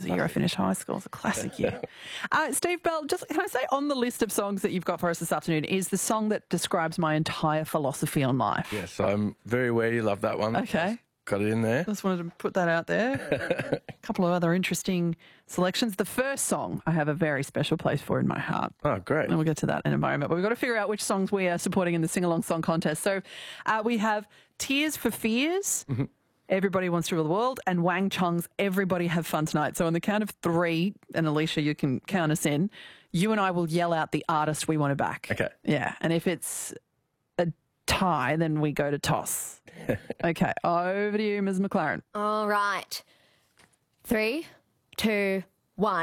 the year I finished high school. It's a classic year. Steve Bell, just can I say on the list of songs that you've got for us this afternoon is the song that describes my entire philosophy on life. Yes, I'm very aware you love that one. Okay. Got it in there. Just wanted to put that out there. A couple of other interesting selections. The first song I have a very special place for in my heart. Oh, great. And we'll get to that in a moment. But we've got to figure out which songs we are supporting in the sing-along song contest. So we have Tears for Fears, Everybody Wants to Rule the World, and Wang Chung's Everybody Have Fun Tonight. So on the count of three, and Alicia, you can count us in, you and I will yell out the artist we want to back. Okay. Yeah, and if it's a tie, then we go to toss. Okay, over to you, Ms. McLaren. All right. 3, 2, 1.